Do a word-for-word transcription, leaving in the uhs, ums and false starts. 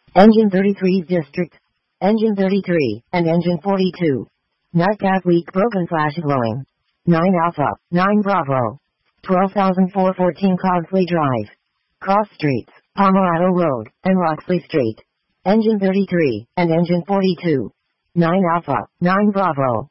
Engine thirty-three's district. Engine thirty-three, and Engine forty-two. Night gas leak broken slash glowing. nine Alpha, nine Bravo. twelve thousand four hundred fourteen Cogsley Drive. Cross Streets, Pomerado Road, and Loxley Street. Engine thirty-three, and Engine forty-two. nine Alpha, nine Bravo.